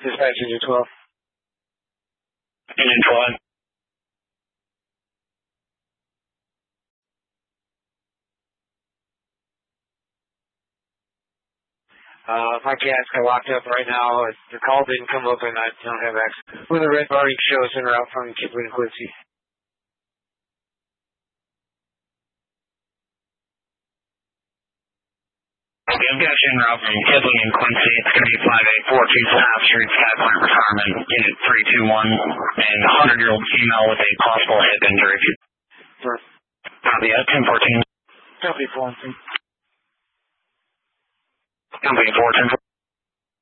Dispatch engine 12. Engine 12. My gas got locked up right now. The call didn't come up and I don't have access. When the red bar shows en route from Kipling and Quincy. Okay, I've got you en route from Kipling and Quincy. It's going to be 5842 South Street, Skypoint Retirement, Unit 321, and a 100-year-old female with a possible hip injury. Sure. Copy, 1014. Copy, 4. Company 410.